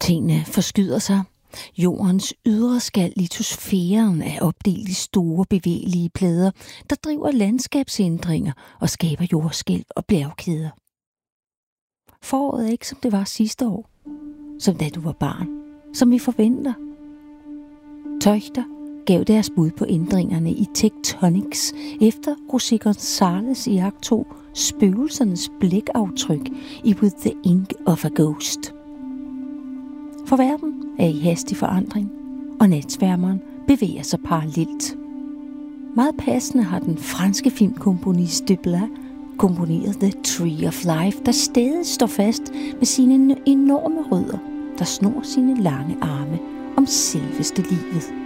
Tingene forskyder sig. Jordens ydre skal, litosfæren, er opdelt i store bevægelige plader, der driver landskabsændringer og skaber jordskælv og bjergkæder. Foråret er ikke som det var sidste år, som da du var barn, som vi forventer. Tøjter gav deres bud på ændringerne i Tectonics efter José González iagttog spøgelsernes blækaftryk i With the Ink of a Ghost. For verden er i hastig forandring, og natsværmeren bevæger sig parallelt. Meget passende har den franske filmkomponist Duplat komponeret The Tree of Life, der stadig står fast med sine enorme rødder, der snor sine lange arme om selveste livet.